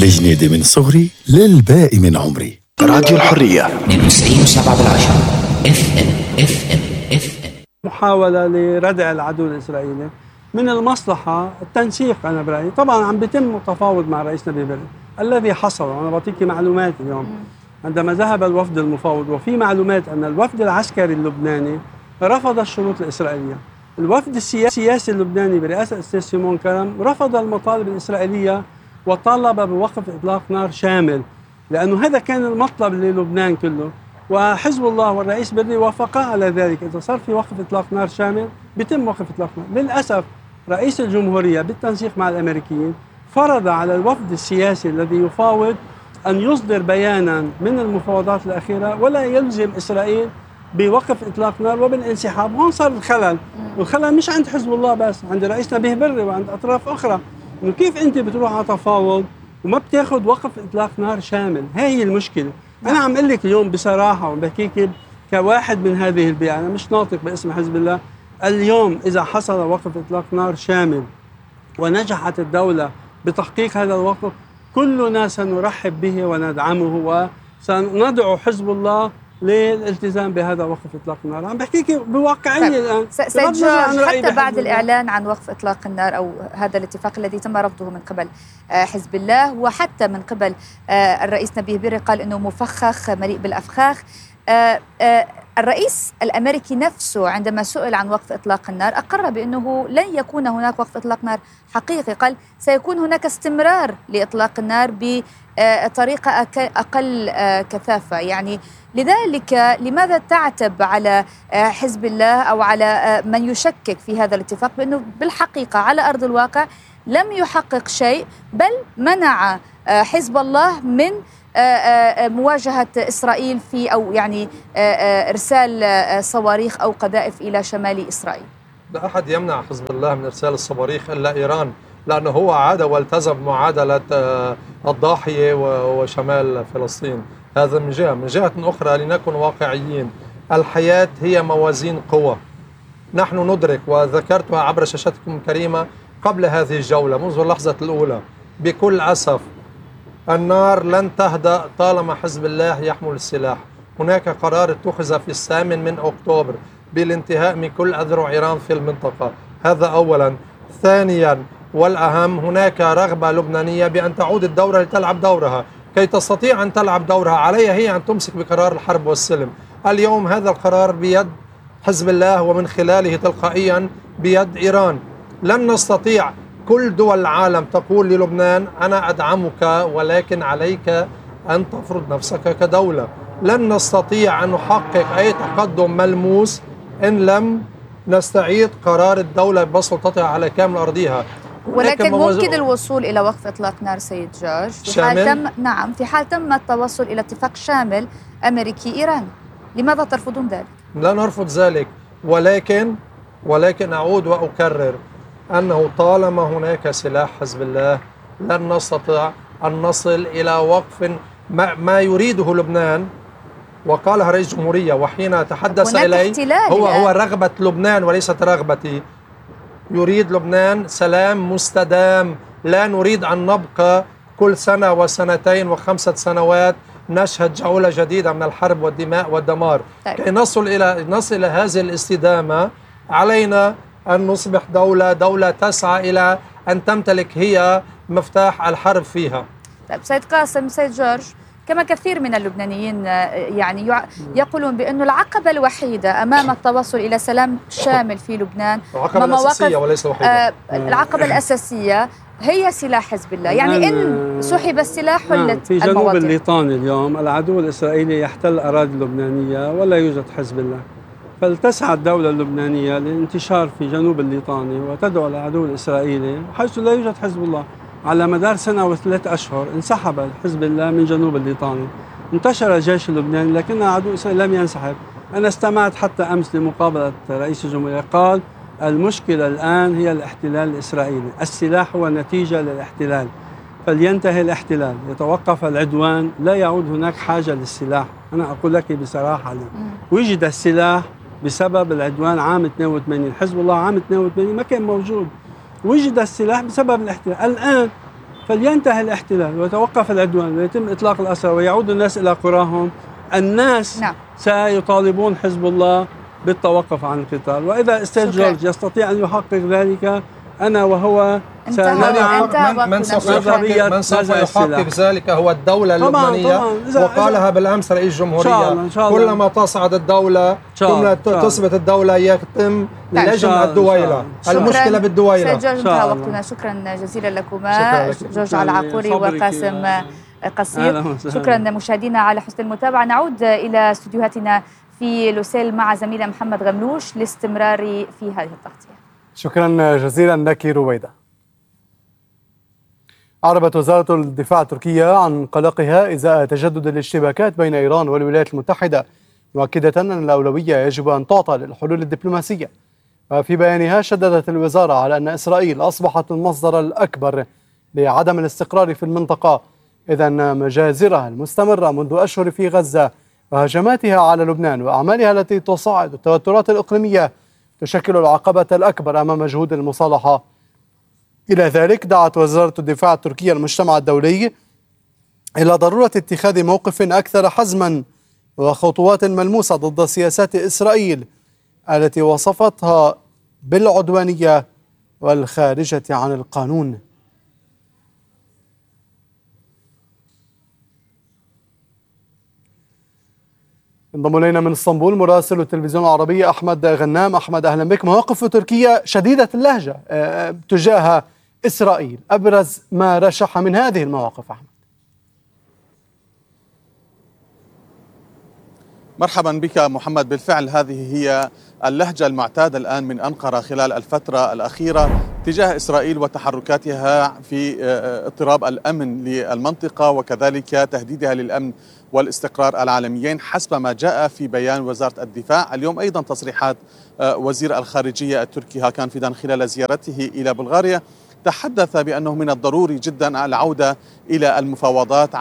لجنيدي من صغري للباقي من عمري. راديو الحرية 92.7 FM. محاولة لردع العدو الإسرائيلي. من المصلحة التنسيق. أنا برأيي طبعا عم بيتم تفاوض مع الرئيس نبيه بري الذي حصل. أنا بعطيك معلومات اليوم عندما ذهب الوفد المفاوض، وفي معلومات أن الوفد العسكري اللبناني رفض الشروط الإسرائيلية. الوفد السياسي اللبناني برئاسة الأستاذ سيمون كرم رفض المطالب الإسرائيلية وطالب بوقف إطلاق نار شامل، لأنه هذا كان المطلب للبنان كله، وحزب الله والرئيس بري وافقا على ذلك. إذا صار في وقف إطلاق نار شامل بيتم وقف إطلاق نار. للأسف رئيس الجمهورية بالتنسيق مع الأمريكيين فرض على الوفد السياسي الذي يفاوض أن يصدر بيانا من المفاوضات الأخيرة ولا يلزم إسرائيل بوقف إطلاق نار وبالانسحاب. هون صار الخلل، والخلل مش عند حزب الله بس، عند رئيس نبيه بري وعند أطراف أخرى. إنه كيف أنت بتروح على تفاوض وما بتاخذ وقف إطلاق نار شامل؟ هي المشكلة. أنا عم أقول لك اليوم بصراحة وبحكيك كواحد من هذه البيئة، أنا مش ناطق باسم حزب الله. اليوم إذا حصل وقف إطلاق نار شامل ونجحت الدولة بتحقيق هذا الوقف، كلنا سنرحب به وندعمه وسندعو حزب الله للالتزام بهذا وقف إطلاق النار. عم بحكيك بواقعية الآن. سيد جورج، حتى بعد الإعلان عن وقف إطلاق النار أو هذا الاتفاق الذي تم رفضه من قبل حزب الله وحتى من قبل الرئيس نبيه بري قال أنه مفخخ مليء بالأفخاخ، الرئيس الأمريكي نفسه عندما سئل عن وقف إطلاق النار أقر بأنه لن يكون هناك وقف إطلاق نار حقيقي. قال سيكون هناك استمرار لإطلاق النار بطريقة أقل كثافة. يعني لذلك لماذا تعتب على حزب الله أو على من يشكك في هذا الاتفاق بأنه بالحقيقة على أرض الواقع لم يحقق شيء، بل منع حزب الله من مواجهة إسرائيل في أو يعني إرسال صواريخ أو قذائف إلى شمال إسرائيل؟ لا أحد يمنع حزب الله من إرسال الصواريخ إلا إيران، لأنه هو عاد والتزم معادلة الضاحية وشمال فلسطين. هذا من جهة. من جهة أخرى لنكن واقعيين، الحياة هي موازين قوة. نحن ندرك وذكرتها عبر شاشتكم الكريمة قبل هذه الجولة منذ اللحظة الأولى بكل أسف، النار لن تهدأ طالما حزب الله يحمل السلاح. هناك قرار اتخذ في 8 أكتوبر بالانتهاء من كل أذرع إيران في المنطقة. هذا أولا. ثانيا والأهم، هناك رغبة لبنانية بأن تعود الدولة لتلعب دورها. كي تستطيع أن تلعب دورها عليها هي أن تمسك بقرار الحرب والسلم. اليوم هذا القرار بيد حزب الله ومن خلاله تلقائيا بيد إيران. لن نستطيع كل دول العالم تقول للبنان أنا أدعمك ولكن عليك أن تفرض نفسك كدولة. لن نستطيع أن نحقق أي تقدم ملموس إن لم نستعيد قرار الدولة بسلطتها على كامل أرضها. ولكن ممكن الوصول إلى وقف إطلاق نار سيد جورج في حال تم التوصل إلى اتفاق شامل أمريكي إيراني. لماذا ترفضون ذلك؟ لا نرفض ذلك، ولكن أعود وأكرر أنه طالما هناك سلاح حزب الله لن نستطيع أن نصل إلى وقف ما يريده لبنان. وقالها رئيس الجمهورية وحين تحدث إلي هو رغبة لبنان وليست رغبتي. يريد لبنان سلام مستدام. لا نريد أن نبقى كل سنة وسنتين و5 سنوات نشهد جولة جديدة من الحرب والدماء والدمار. كي نصل إلى هذه الاستدامة علينا أن نصبح دولة تسعى إلى أن تمتلك هي مفتاح الحرب فيها. طيب سيد قاسم، سيد جورج، كما كثير من اللبنانيين يعني يقولون بأنه العقبة الوحيدة أمام التوصل إلى سلام شامل في لبنان، العقبة الأساسية وليس الوحيدة، العقبة الأساسية هي سلاح حزب الله. يعني إن سحب السلاح حلت في جنوب الليطاني اليوم العدو الإسرائيلي يحتل أراضي لبنانية ولا يوجد حزب الله، فلتسعى الدولة اللبنانية للانتشار في جنوب الليطاني وتدعو العدو الإسرائيلي حيث لا يوجد حزب الله. على مدار 1 و3 أشهر انسحب حزب الله من جنوب الليطاني، انتشر الجيش اللبناني لكن العدو الإسرائيلي لم ينسحب. أنا استمعت حتى أمس لمقابلة رئيس الجمهورية قال المشكلة الآن هي الاحتلال الإسرائيلي، السلاح هو نتيجة للاحتلال، فلينتهي الاحتلال، يتوقف العدوان، لا يعود هناك حاجة للسلاح. أنا أقول لك بصراحة وجد السلاح بسبب العدوان عام 82. حزب الله عام 82 ما كان موجود، وجد السلاح بسبب الاحتلال. الآن فلينتهي الاحتلال ويتوقف العدوان ويتم إطلاق الأسرى ويعود الناس إلى قراهم. الناس سيطالبون حزب الله بالتوقف عن القتال، وإذا أستاذ جورج يستطيع أن يحقق ذلك أنا وهو من سوف يحقق ذلك هو الدولة اللبنانية. وقالها بالأمس رئيس الجمهورية كلما تصعد الدولة تثبت الدولة يتم لجنة الدويلة. المشكلة بالدويلة. جورج انتهى وقتنا. شكرا جزيلا لكما جورج العقوري وقاسم قصير. شكرا مشاهدينا على حسن المتابعة. نعود إلى استديوهاتنا في لوسيل مع زميلنا محمد غملوش لاستمرار في هذه التغطية. شكرا جزيلا لك رويدة. أعربت وزارة الدفاع التركية عن قلقها إزاء تجدد الاشتباكات بين إيران والولايات المتحدة، مؤكدة أن الأولوية يجب أن تعطى للحلول الدبلوماسية. وفي بيانها شددت الوزارة على أن إسرائيل أصبحت المصدر الأكبر لعدم الاستقرار في المنطقة، إذ أن مجازرها المستمرة منذ أشهر في غزة وهجماتها على لبنان وأعمالها التي تصاعد التوترات الإقليمية تشكل العقبة الأكبر أمام جهود المصالحة. إلى ذلك دعت وزارة الدفاع التركية المجتمع الدولي إلى ضرورة اتخاذ موقف أكثر حزما وخطوات ملموسة ضد سياسات إسرائيل التي وصفتها بالعدوانية والخارجة عن القانون. انضم الينا من اسطنبول مراسل التلفزيون العربي احمد غنام. احمد اهلا بك. مواقف تركيا شديده اللهجه تجاه اسرائيل، ابرز ما رشح من هذه المواقف احمد. مرحبا بك محمد. بالفعل هذه هي اللهجة المعتادة الآن من أنقرة خلال الفترة الأخيرة تجاه إسرائيل وتحركاتها في اضطراب الأمن للمنطقة وكذلك تهديدها للأمن والاستقرار العالميين حسب ما جاء في بيان وزارة الدفاع. اليوم أيضا تصريحات وزير الخارجية التركي هاكان فيدان خلال زيارته إلى بلغاريا تحدث بأنه من الضروري جدا العودة إلى المفاوضات